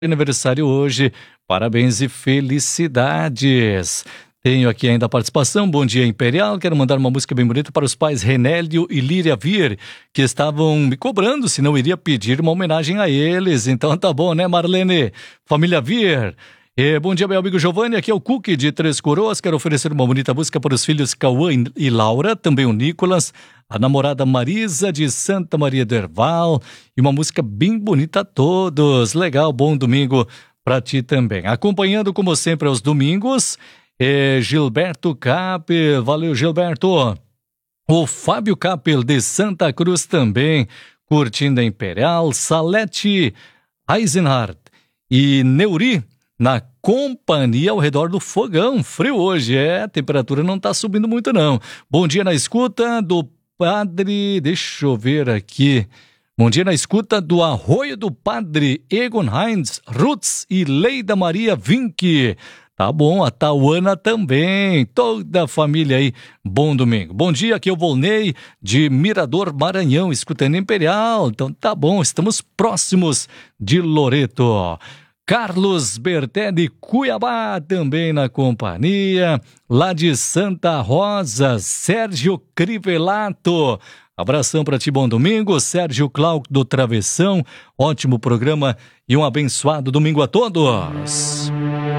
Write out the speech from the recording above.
aniversário hoje. Parabéns e felicidades. Tenho aqui ainda a participação. Bom dia, Imperial. Quero mandar uma música bem bonita para os pais Renélio e Líria Vier, que estavam me cobrando se não iria pedir uma homenagem a eles. Então tá bom, né, Marlene? Família Vier. Bom dia, meu amigo Giovanni. Aqui é o Cookie de Três Coroas. Quero oferecer uma bonita música para os filhos Cauã e Laura, também o Nicolas, a namorada Marisa de Santa Maria do Herval, e uma música bem bonita a todos. Legal, bom domingo para ti também. Acompanhando, como sempre, aos domingos, Gilberto Capel. Valeu, Gilberto. O Fábio Capel de Santa Cruz também, curtindo a Imperial. Salete Eisenhardt e Neuri na companhia ao redor do fogão. Frio hoje, a temperatura não está subindo muito não. Bom dia na escuta do Padre, deixa eu ver aqui. Bom dia na escuta do Arroio do Padre Egon Heinz Rutz e Leida Maria Vinck. Tá bom, a Tauana também, toda a família aí, bom domingo. Bom dia, aqui é o Volney de Mirador Maranhão, escutando Imperial. Então tá bom, estamos próximos de Loreto. Carlos Bertelli, Cuiabá, também na companhia. Lá de Santa Rosa, Sérgio Crivelato. Abração para ti, bom domingo. Sérgio Cláudio do Travessão, ótimo programa e um abençoado domingo a todos.